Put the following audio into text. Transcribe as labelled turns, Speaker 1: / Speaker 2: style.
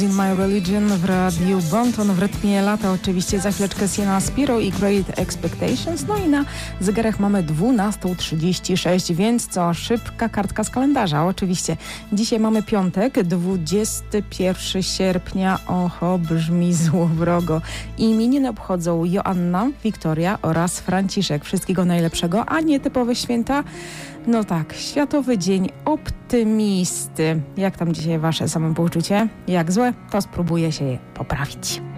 Speaker 1: In My Religion w Radiu Bonton w rytmie lata. Oczywiście za chwileczkę Sienna Spiro i Great Expectations. No i na zegarach mamy 12:36, więc co? Szybka kartka z kalendarza. Oczywiście dzisiaj mamy piątek, 21 sierpnia. Oho, brzmi złowrogo. Imieniny obchodzą Joanna, Wiktoria oraz Franciszek. Wszystkiego najlepszego, a nietypowe święta? No tak, Światowy Dzień Optymisty. Jak tam dzisiaj wasze samopoczucie? Jak złe, to spróbuję się je poprawić.